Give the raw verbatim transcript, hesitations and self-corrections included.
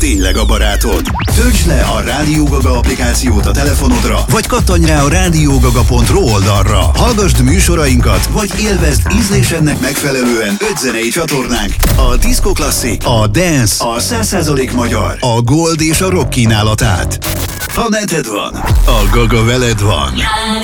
tényleg a barátod. Töltsd le a Rádió Gaga applikációt a telefonodra, vagy kattanj rá a rádiógaga pont ru oldalra. Hallgasd műsorainkat, vagy élvezd ízlésednek megfelelően öt zenei csatornánk. A Disco Classic, a Dance, a száz százalék magyar, a Gold és a Rock kínálatát. Ha neted van, a Gaga veled van.